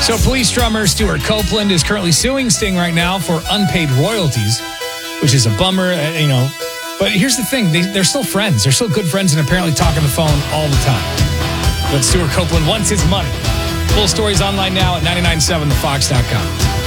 So police drummer Stuart Copeland is currently suing Sting right now for unpaid royalties, which is a bummer, But here's the thing. They're still friends. They're still good friends and apparently talk on the phone all the time. But Stuart Copeland wants his money. Full story's online now at 997thefox.com.